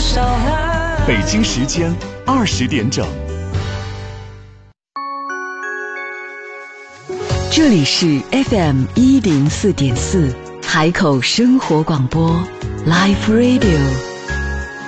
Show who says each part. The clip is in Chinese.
Speaker 1: 北京时间20点整。
Speaker 2: 这里是 FM104.4海口生活广播 Life Radio。